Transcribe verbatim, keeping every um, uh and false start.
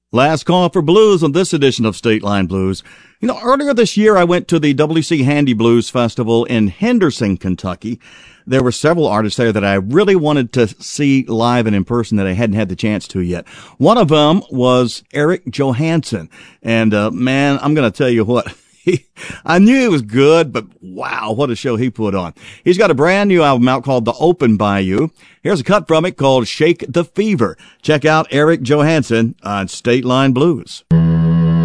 Last call for blues on this edition of State Line Blues. You know, earlier this year I went to the W C Handy Blues Festival in Henderson, Kentucky. There were several artists there that I really wanted to see live and in person that I hadn't had the chance to yet. One of them was Eric Johansen. And, uh, man, I'm going to tell you what. He, I knew he was good, but wow, what a show he put on. He's got a brand new album out called The Open Bayou. Here's a cut from it called Shake the Fever. Check out Eric Johansen on State Line Blues.